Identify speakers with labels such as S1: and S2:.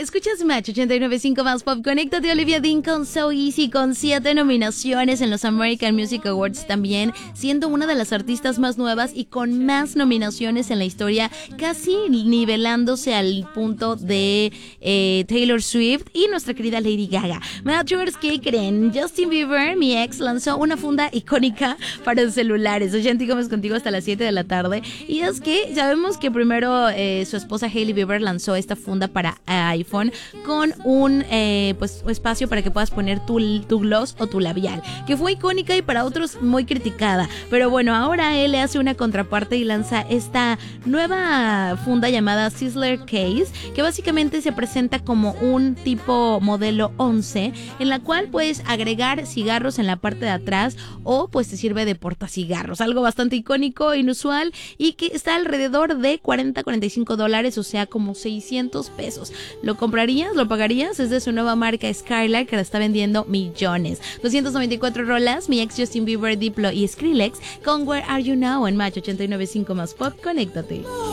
S1: Escuchas Match 89.5 más Pop. Conéctate, Olivia Dean con So Easy, con 7 nominaciones en los American Music Awards también, siendo una de las artistas más nuevas y con más nominaciones en la historia, casi nivelándose al punto de Taylor Swift y nuestra querida Lady Gaga. Matchers, ¿qué creen? Justin Bieber, mi ex, lanzó una funda icónica para celulares. Oye, Gómez contigo hasta las 7 de la tarde. Y es que sabemos que primero su esposa Hailey Bieber lanzó esta funda para iPhone con un espacio para que puedas poner tu gloss o tu labial, que fue icónica y para otros muy criticada. Pero bueno, ahora él le hace una contraparte y lanza esta nueva funda llamada Sizzler Case, que básicamente se presenta como un tipo modelo 11, en la cual puedes agregar cigarros en la parte de atrás o pues te sirve de portacigarros, algo bastante icónico, inusual y que está alrededor de $45, o sea, como 600 pesos. ¿Lo comprarías? ¿Lo pagarías? Es de su nueva marca Skylark, que la está vendiendo millones. 294 rolas, mi ex Justin Bieber, Diplo y Skrillex con Where Are You Now en Match 89.5 más Pop. Conéctate.